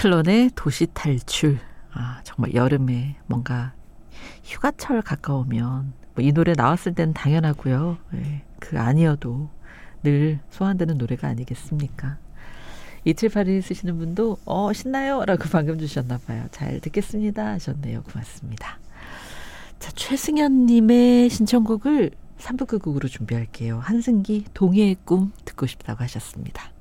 마클론의 도시 탈출. 정말 여름에 뭔가 휴가철 가까우면 뭐 이 노래 나왔을 때는 당연하고요. 네, 그 아니어도 늘 소환되는 노래가 아니겠습니까? 2781 쓰시는 분도 신나요? 라고 방금 주셨나 봐요. 잘 듣겠습니다 하셨네요. 고맙습니다. 자, 최승현님의 신청곡을 3부 끝곡으로 준비할게요. 한승기 동해의 꿈 듣고 싶다고 하셨습니다.